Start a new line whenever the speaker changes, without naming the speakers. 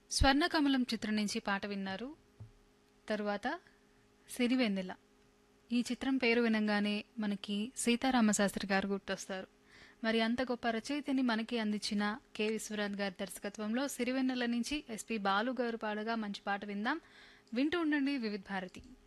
స్వర్ణకమలం చిత్రం నుంచి పాట విన్నారు. తరువాత సిరివెన్నెల. ఈ చిత్రం పేరు వినంగానే మనకి సీతారామశాస్త్రి గారు గుర్తొస్తారు. మరి అంత గొప్ప రచయితని మనకి అందించిన కె విశ్వనాథ్ గారి దర్శకత్వంలో సిరివెన్నెల నుంచి ఎస్పి బాలు గారు పాడగా మంచి పాట విందాం. వింటూ ఉండండి వివిధ భారతి.